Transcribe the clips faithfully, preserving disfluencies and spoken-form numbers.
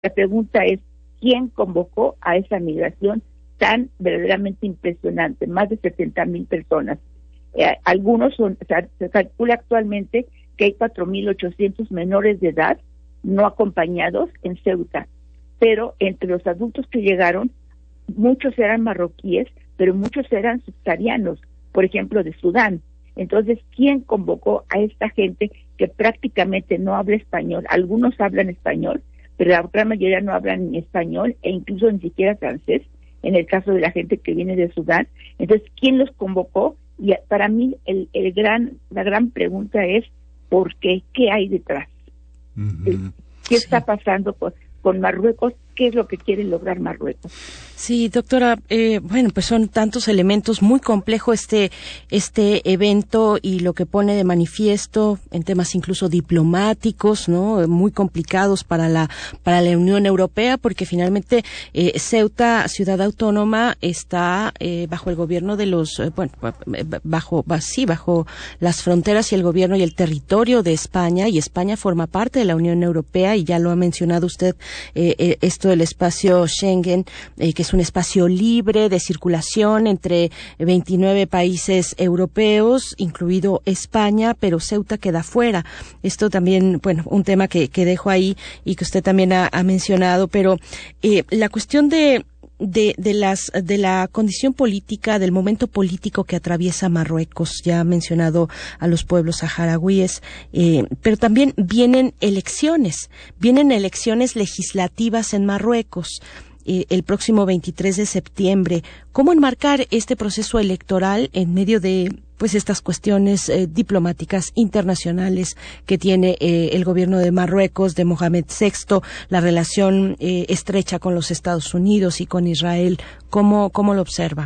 La pregunta es, ¿quién convocó a esa migración tan verdaderamente impresionante? Más de setenta mil personas. Eh, algunos son, o sea, se calcula actualmente que hay cuatro mil ochocientos menores de edad no acompañados en Ceuta, pero entre los adultos que llegaron, muchos eran marroquíes, pero muchos eran subsaharianos, por ejemplo, de Sudán. Entonces, ¿quién convocó a esta gente que prácticamente no habla español? Algunos hablan español, pero la gran mayoría no hablan ni español e incluso ni siquiera francés, en el caso de la gente que viene de Sudán. Entonces, ¿quién los convocó? Y para mí el, el gran, la gran pregunta es ¿por qué? ¿Qué hay detrás? Uh-huh. ¿Qué sí. está pasando con, con Marruecos? ¿Qué es lo que quiere lograr Marruecos? Sí, doctora, eh, bueno, pues son tantos elementos, muy complejo este este evento y lo que pone de manifiesto en temas incluso diplomáticos, ¿no? Muy complicados para la para la Unión Europea, porque finalmente eh, Ceuta, ciudad autónoma, está eh, bajo el gobierno de los, eh, bueno, bajo, sí, bajo las fronteras y el gobierno y el territorio de España, y España forma parte de la Unión Europea, y ya lo ha mencionado usted, eh, eh, esto del espacio Schengen, eh, que es un espacio libre de circulación entre veintinueve países europeos, incluido España, pero Ceuta queda fuera. Esto también, bueno, un tema que, que dejo ahí y que usted también ha, ha mencionado, pero eh, la cuestión de de de las de la condición política, del momento político que atraviesa Marruecos. Ya ha mencionado a los pueblos saharauíes, eh, pero también vienen elecciones, vienen elecciones legislativas en Marruecos eh, el próximo veintitrés de septiembre. ¿Cómo enmarcar este proceso electoral en medio de pues estas cuestiones eh, diplomáticas internacionales que tiene eh, el gobierno de Marruecos, de Mohamed sexto, la relación eh, estrecha con los Estados Unidos y con Israel? ¿Cómo, cómo lo observa?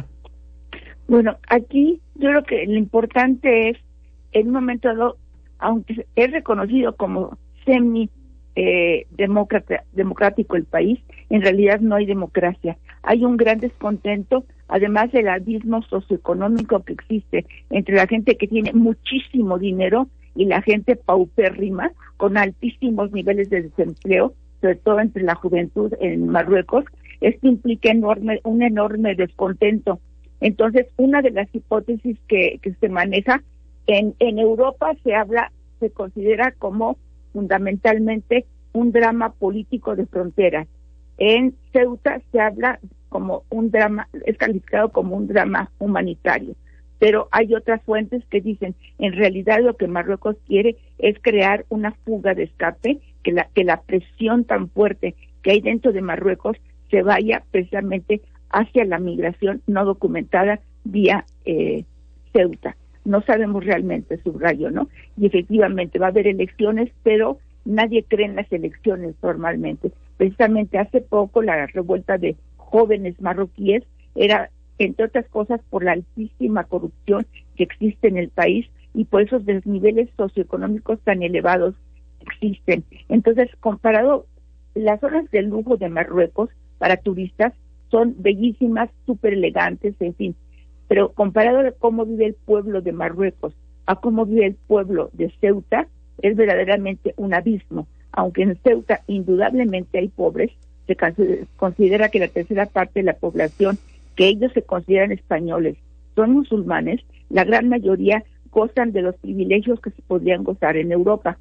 Bueno, aquí yo creo que lo importante es, en un momento dado, aunque es reconocido como semi eh, demócrata, democrático el país, en realidad no hay democracia. Hay un gran descontento, además del abismo socioeconómico que existe entre la gente que tiene muchísimo dinero y la gente paupérrima, con altísimos niveles de desempleo, sobre todo entre la juventud en Marruecos. Esto implica enorme, un enorme descontento. Entonces, una de las hipótesis que, que se maneja en, en Europa se habla, se considera como fundamentalmente un drama político de fronteras. En Ceuta se habla como un drama, es calificado como un drama humanitario, pero hay otras fuentes que dicen, en realidad lo que Marruecos quiere es crear una fuga de escape, que la, que la presión tan fuerte que hay dentro de Marruecos se vaya precisamente hacia la migración no documentada vía eh, Ceuta. No sabemos realmente, subrayo, ¿no? Y efectivamente va a haber elecciones, pero nadie cree en las elecciones normalmente. Precisamente hace poco la revuelta de jóvenes marroquíes era, entre otras cosas, por la altísima corrupción que existe en el país y por esos desniveles socioeconómicos tan elevados que existen. Entonces, comparado, las zonas de lujo de Marruecos para turistas son bellísimas, súper elegantes, en fin, pero comparado a cómo vive el pueblo de Marruecos a cómo vive el pueblo de Ceuta, es verdaderamente un abismo. Aunque en Ceuta indudablemente hay pobres, se considera que la tercera parte de la población, que ellos se consideran españoles, son musulmanes, la gran mayoría gozan de los privilegios que se podrían gozar en Europa,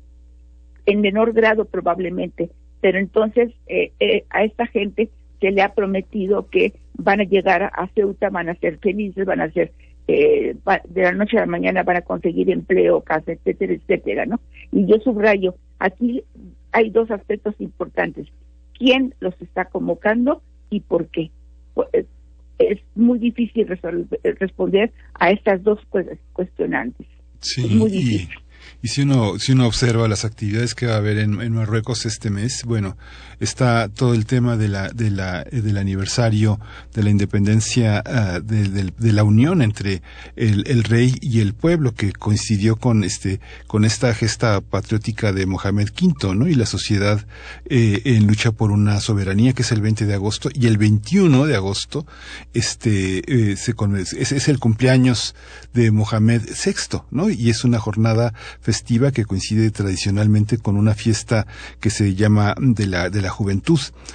en menor grado probablemente, pero entonces eh, eh, a esta gente se le ha prometido que van a llegar a Ceuta, van a ser felices, van a ser, eh, de la noche a la mañana van a conseguir empleo, casa, etcétera, etcétera, ¿no? Y yo subrayo, aquí hay dos aspectos importantes. ¿Quién los está convocando y por qué? Pues, es muy difícil resolver, responder a estas dos cuestionantes. Sí, es muy difícil. Y... Y si uno si uno observa las actividades que va a haber en, en Marruecos este mes, bueno, está todo el tema de la de la del aniversario de la independencia uh, de, de, de la unión entre el, el rey y el pueblo, que coincidió con este con esta gesta patriótica de Mohamed quinto, ¿no? Y la sociedad eh, en lucha por una soberanía, que es el veinte de agosto, y el veintiuno de agosto este eh, se es, es el cumpleaños de Mohamed sexto, ¿no? Y es una jornada festiva festiva que coincide tradicionalmente con una fiesta que se llama de la de la juventud.